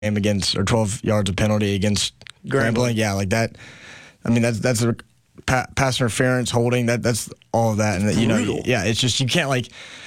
game against, or 12 yards of penalty against Grambling. Yeah, like that. I mean, that's a pass interference, holding. That's all of that, and yeah, it's just you can't like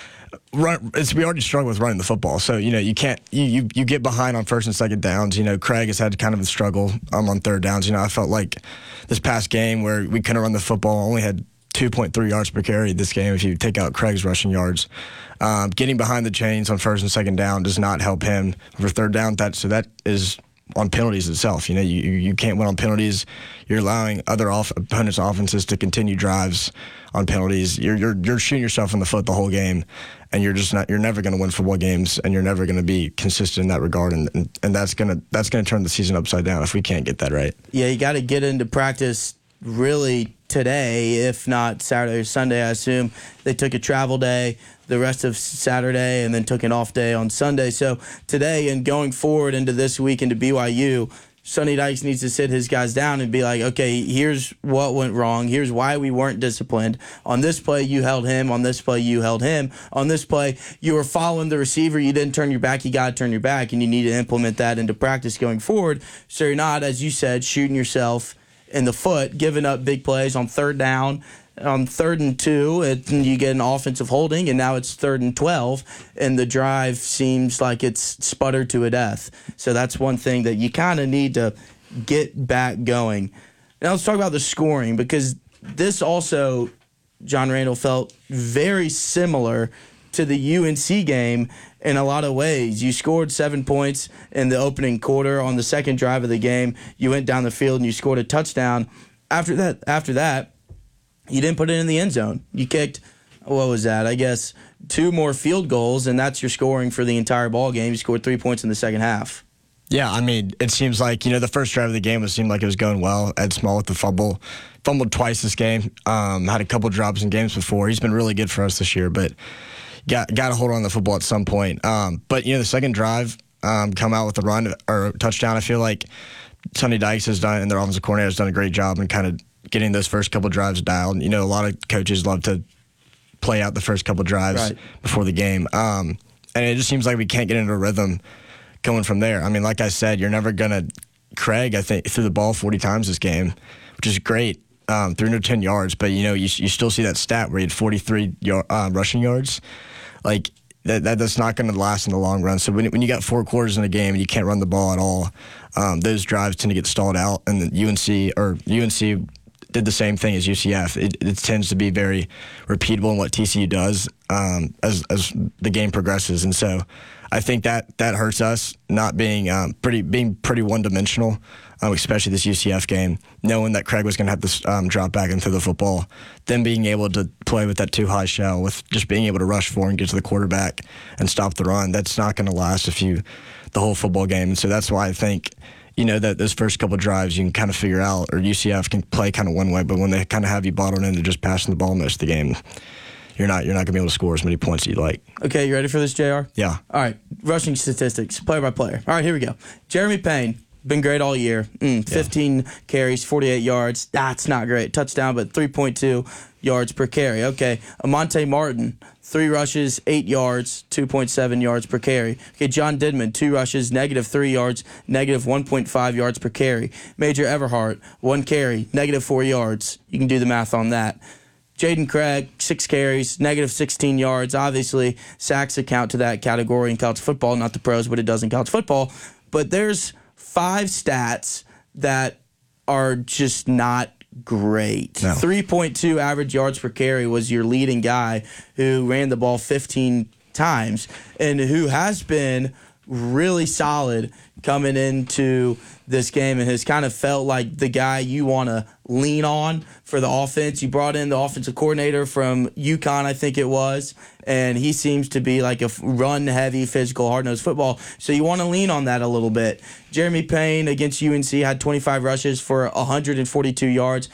run. We already struggle with running the football, so you can't. You get behind on first and second downs. Craig has had kind of a struggle on third downs. I felt like this past game where we couldn't run the football, only had 2.3 yards per carry this game if you take out Craig's rushing yards. Getting behind the chains on first and second down does not help him for third down. So that is on penalties itself. You can't win on penalties. You're allowing other opponents' offenses to continue drives on penalties. You're shooting yourself in the foot the whole game, and you're never going to win football games, and you're never going to be consistent in that regard, and that's going to turn the season upside down if we can't get that right. Yeah, you got to get into practice really today, if not Saturday or Sunday. I assume they took a travel day the rest of Saturday and then took an off day on Sunday. So today and going forward into this week into BYU, Sonny Dykes needs to sit his guys down and be like, okay, here's what went wrong. Here's why we weren't disciplined. On this play, you held him. On this play, you held him. On this play, you were following the receiver. You didn't turn your back. You got to turn your back, and you need to implement that into practice going forward so you're not, as you said, shooting yourself in the foot, giving up big plays on third down, on 3rd and 2, and you get an offensive holding, and now it's 3rd and 12, and the drive seems like it's sputtered to a death. So that's one thing that you kind of need to get back going. Now let's talk about the scoring, because this also, John Randall, felt very similar to the UNC game in a lot of ways. You scored 7 points in the opening quarter. On the second drive of the game, you went down the field and you scored a touchdown. After that, you didn't put it in the end zone. You kicked, what was that? I guess 2 more field goals, and that's your scoring for the entire ball game. You scored 3 points in the second half. Yeah, I mean, it seems like, the first drive of the game seemed like it was going well. Ed Small with the fumble. Fumbled twice this game. Had a couple drops in games before. He's been really good for us this year, but got to hold on to the football at some point. But, the second drive, come out with a run or a touchdown. I feel like Sonny Dykes has done, and their offensive coordinator has done a great job in kind of getting those first couple drives dialed. A lot of coaches love to play out the first couple drives before the game. And it just seems like we can't get into a rhythm going from there. I mean, like I said, you're never going to – Craig, I think, threw the ball 40 times this game, which is great, 310 yards. But, you still see that stat where he had 43 rushing yards. Like, that's not going to last in the long run. So when you got 4 quarters in a game and you can't run the ball at all, those drives tend to get stalled out. And the UNC did the same thing as UCF. It tends to be very repeatable in what TCU does as the game progresses. And so I think that hurts us, not being pretty one-dimensional, especially this UCF game, knowing that Craig was going to have to drop back into the football, then being able to play with that too high shell, with just being able to rush forward and get to the quarterback and stop the run. That's not going to last the whole football game. And so that's why I think that those first couple of drives you can kind of figure out, or UCF can play kind of one way, but when they kind of have you bottled into just passing the ball most of the game, you're not going to be able to score as many points as you'd like. Okay, you ready for this, JR? Yeah. All right, rushing statistics, player by player. All right, here we go. Jeremy Payne, been great all year. 15 carries, 48 yards. That's not great. Touchdown, but 3.2 yards per carry. Okay, Amonte Martin, 3 rushes, 8 yards, 2.7 yards per carry. Okay, John Didman, 2 rushes, -3 yards, -1.5 yards per carry. Major Everhart, 1 carry, -4 yards. You can do the math on that. Jaden Craig, 6 carries, -16 yards. Obviously, sacks account to that category in college football, not the pros, but it does in college football. But there's 5 stats that are just not great. No. 3.2 average yards per carry was your leading guy who ran the ball 15 times and who has been really solid coming into this game and has kind of felt like the guy you want to lean on for the offense. You brought in the offensive coordinator from UConn, I think it was, and he seems to be like a run-heavy, physical, hard-nosed football. So you want to lean on that a little bit. Jeremy Payne against UNC had 25 rushes for 142 yards,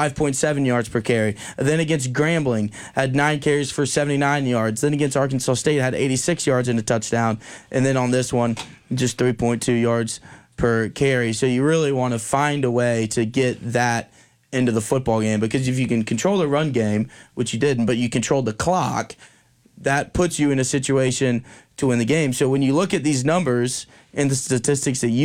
5.7 yards per carry. Then against Grambling, had 9 carries for 79 yards. Then against Arkansas State, had 86 yards and a touchdown. And then on this one, just 3.2 yards per carry. So you really want to find a way to get that into the football game, because if you can control the run game, which you didn't, but you controlled the clock, that puts you in a situation to win the game. So when you look at these numbers and the statistics that you